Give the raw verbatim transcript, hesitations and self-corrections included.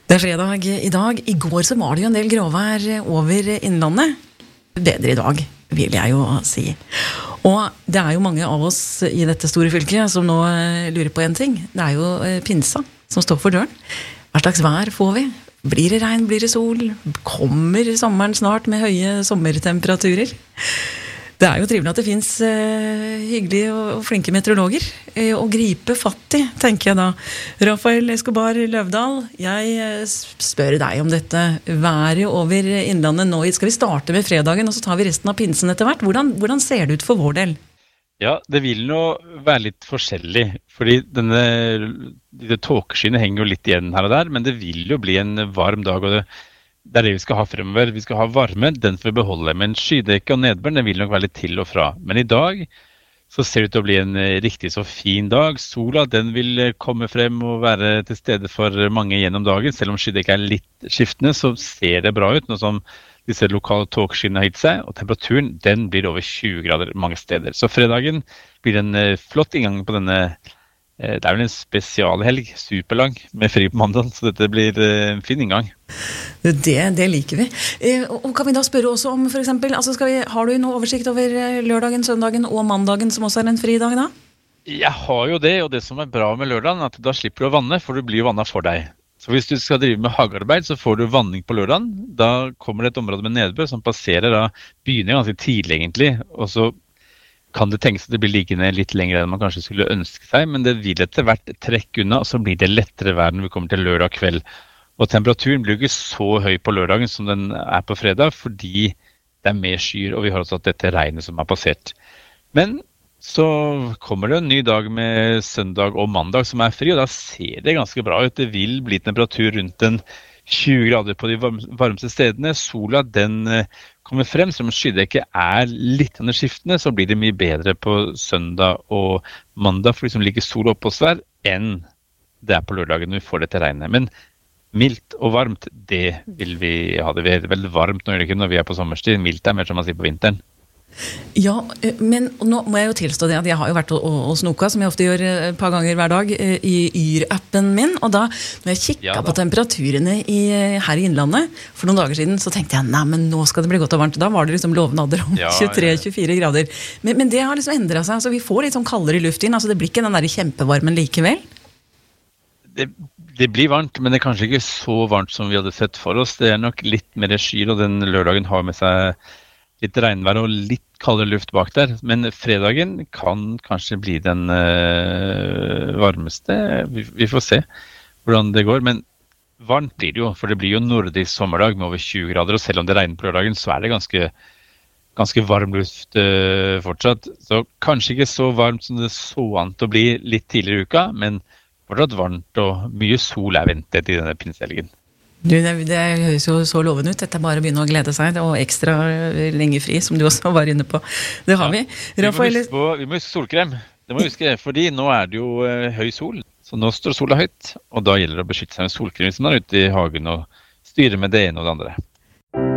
Det er fredag i dag. I går så var det jo en del gråvær over Innlandet. Bedre i dag, vil jeg jo si. Og det er jo mange av oss i dette store fylket som nå lurer på en ting. Det er jo pinsa som står for døren. Hva slags vær får vi? Blir det regn, blir det sol? Kommer sommeren snart med høye sommertemperaturer? Det er jo trivelig at det finnes eh, hyggelige og flinke meteorologer eh, å gripe fatt i, tenker jeg da. Rafael Escobar Løvdahl, jeg eh, spør deg om dette været over Innlandet nå. Skal vi starte med fredagen, og så tar vi resten av pinsen etter hvert? Hvordan, hvordan ser det ut for vår del? Ja, det vil nå være litt forskjellig, fordi denne, de tåkeskyene henger jo litt igjen her og der, men det vil jo bli en varm dag, og det Det er det vi skal ha fremover. Vi skal ha varme, den får vi beholde. Men skydekke og nedbør, den vil nok være litt til og fra. Men i dag så ser det ut til å bli en riktig så fin dag. Sola, den vil komme frem og være til stede for mange gjennom dagen. Selv om skydekke er litt skiftende, så ser det bra ut, nå som disse lokale tåkeskyene har hitt seg. Og temperaturen, den blir over tjue grader mange steder. Så fredagen blir en flott inngang på denne. Det er vel en spesialhelg, superlang, med fri på mandag, så dette blir en fin inngang. Det, det liker vi. Og kan vi da spørre også om, for eksempel, altså skal vi, har du noe oversikt over lørdagen, søndagen og mandagen, som også er en fridag da? Jeg har jo det, og det som er bra med lørdagen, er at da slipper du å vanne, for du blir jo vannet for deg. Så hvis du skal drive med hagearbeid, så får du vanning på lørdagen. Da kommer det et område med nedbør som passerer, da begynner ganske tidlig egentlig, og så kan det tenkes at det blir liggende litt lenger enn man kanskje skulle ønske seg, men det vil etter hvert trekke unna, og så blir det lettere vær når vi kommer til lørdag kveld. Og temperaturen blir ikke så høy på lørdagen som den er på fredag, fordi det er mer skyer, og vi har også hatt dette regnet som har passert. Men så kommer det en ny dag med søndag og mandag som er fri, og da ser det ganske bra ut. Det vil bli temperatur rundt en tjue grader på de varmeste stedene. Sola, den kommer frem, som skydekket er litt skiftende, så blir det mye bedre på søndag og mandag, for liksom ligger sol oppe hos hver, enn det er på lørdagen når vi får det til regnet. Men mildt og varmt, det vil vi ha. Det er veldig varmt når, når vi er på sommerstid. Mildt er mer som man sier på vinteren. Ja, men nå må jeg jo tilstå det at jeg har jo vært og, og snoka, som jeg ofte gjør et par ganger hver dag, i Yr-appen min, og da, når jeg kikket ja, på temperaturene i, her i Innlandet for noen dager siden, så tenkte jeg, nei, men nå skal det bli godt og varmt. Da var det liksom lovnader om ja, tjuetre til tjuefire grader. Men, men det har liksom endret seg, så vi får litt sånn kaldere luft inn, altså det blir ikke den der kjempevarmen likevel. Det, det blir varmt, men det er kanskje ikke så varmt som vi hadde sett for oss. Det er nok litt mer skyr, og den lørdagen har med seg litt regnvær og litt kaldere luft bak der. Men fredagen kan kanskje bli den øh, varmeste. Vi, vi får se hvordan det går. Men varmt blir det jo, for det blir jo nordisk sommerdag med over tjue grader. Og selv om det regner på lørdagen, så er det ganske, ganske varm luft øh, fortsatt. Så kanskje ikke så varmt som det så an til å bli litt tidligere i uka, men fortsatt varmt og mye sol er ventet i denne pinsehelgen. Du, det, det høres jo så lovende ut. Dette er bare å begynne å glede seg, og ekstra lenge fri, som du også var inne på. Det har ja. vi. Rafael... Vi, må vi må huske solkrem. Det må vi huske, fordi nå er det jo uh, høy sol. Så nå står sola høyt, og da gjelder det å beskytte seg med solkrem hvis man er ute i hagen og styrer med det ene og det andre.